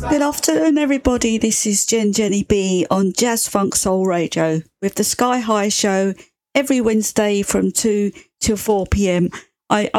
Good afternoon, everybody. This is Jenny B on Jazz Funk Soul Radio with the Sky High Show every Wednesday from 2 till 4 p.m.